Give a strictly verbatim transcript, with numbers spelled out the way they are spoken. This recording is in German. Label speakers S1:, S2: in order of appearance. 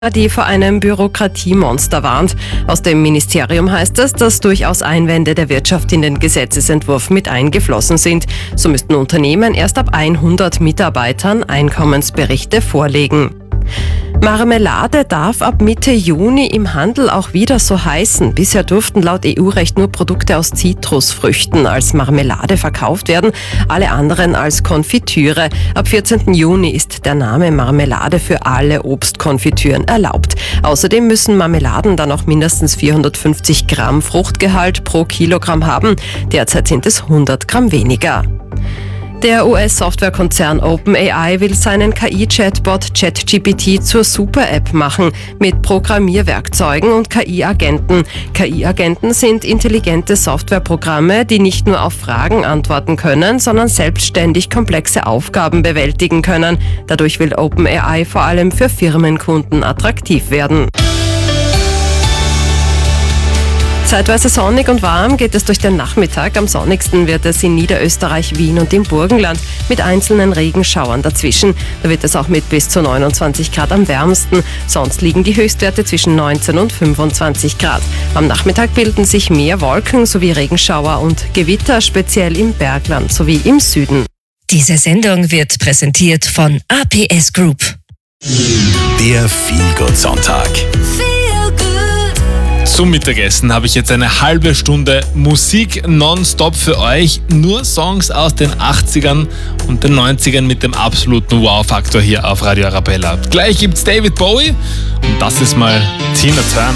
S1: die vor einem Bürokratiemonster warnt. Aus dem Ministerium heißt es, dass durchaus Einwände der Wirtschaft in den Gesetzesentwurf mit eingeflossen sind. So müssten Unternehmen erst ab hundert Mitarbeitern Einkommensberichte vorlegen. Marmelade darf ab Mitte Juni im Handel auch wieder so heißen. Bisher durften laut E U-Recht nur Produkte aus Zitrusfrüchten als Marmelade verkauft werden, alle anderen als Konfitüre. Ab vierzehnten Juni ist der Name Marmelade für alle Obstkonfitüren erlaubt. Außerdem müssen Marmeladen dann auch mindestens vierhundertfünfzig Gramm Fruchtgehalt pro Kilogramm haben. Derzeit sind es hundert Gramm weniger. Der U S-Softwarekonzern OpenAI will seinen K I-Chatbot ChatGPT zur Super-App machen, mit Programmierwerkzeugen und K I-Agenten. K I-Agenten sind intelligente Softwareprogramme, die nicht nur auf Fragen antworten können, sondern selbstständig komplexe Aufgaben bewältigen können. Dadurch will OpenAI vor allem für Firmenkunden attraktiv werden. Zeitweise sonnig und warm geht es durch den Nachmittag. Am sonnigsten wird es in Niederösterreich, Wien und im Burgenland mit einzelnen Regenschauern dazwischen. Da wird es auch mit bis zu neunundzwanzig Grad am wärmsten. Sonst liegen die Höchstwerte zwischen neunzehn und fünfundzwanzig Grad. Am Nachmittag bilden sich mehr Wolken sowie Regenschauer und Gewitter, speziell im Bergland sowie im Süden.
S2: Diese Sendung wird präsentiert von A P S Group.
S3: Der Feel-Good-Sonntag.
S4: Zum Mittagessen habe ich jetzt eine halbe Stunde Musik nonstop für euch. Nur Songs aus den achtzigern und den neunzigern mit dem absoluten Wow-Faktor hier auf Radio Arabella. Gleich gibt's David Bowie und das ist mal Tina Turner.